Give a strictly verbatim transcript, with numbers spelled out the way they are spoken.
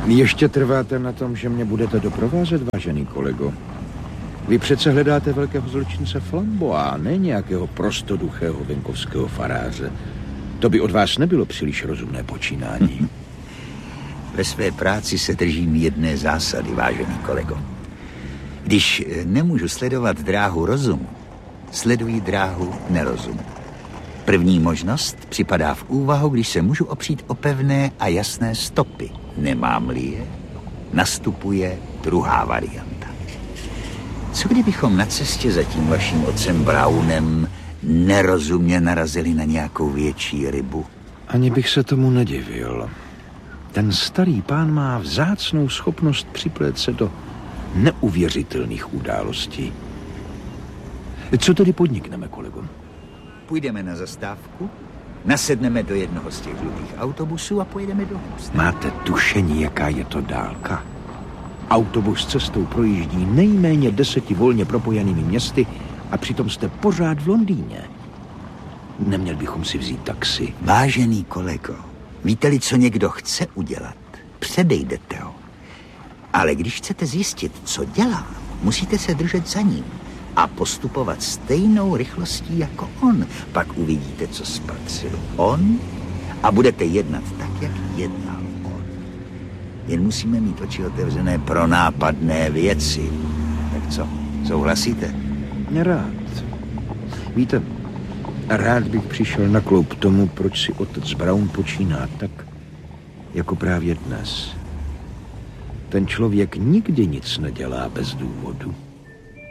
Ještě trváte na tom, že mě budete doprovázet, vážený kolego? Vy přece hledáte velkého zločince Flamboa, ne nějakého prostoduchého venkovského faráře. To by od vás nebylo příliš rozumné počínání. Ve své práci se držím jedné zásady, vážený kolego. Když nemůžu sledovat dráhu rozumu, sleduji dráhu nerozumu. První možnost připadá v úvahu, když se můžu opřít o pevné a jasné stopy. Nemám-li je, nastupuje druhá varianta. Co kdybychom na cestě za tím vaším otcem Brownem nerozumně narazili na nějakou větší rybu? Ani bych se tomu nedivil. Ten starý pán má vzácnou schopnost připlét se do neuvěřitelných událostí. Co tedy podnikneme, kolego? Půjdeme na zastávku, nasedneme do jednoho z těch žlutých autobusů a pojedeme do Houstonu. Máte tušení, jaká je to dálka? Autobus cestou projíždí nejméně deseti volně propojenými městy a přitom jste pořád v Londýně. Neměl bychom si vzít taxi. Vážený kolego, víte-li, co někdo chce udělat, předejdete ho. Ale když chcete zjistit, co dělá, musíte se držet za ním a postupovat stejnou rychlostí jako on. Pak uvidíte, co spatřil on a budete jednat tak, jak jednal on. Jen musíme mít oči otevřené pro nápadné věci. Tak co, souhlasíte? Rád. Víte, rád bych přišel na kloup tomu, proč si otec Brown počíná tak, jako právě dnes. Ten člověk nikdy nic nedělá bez důvodu.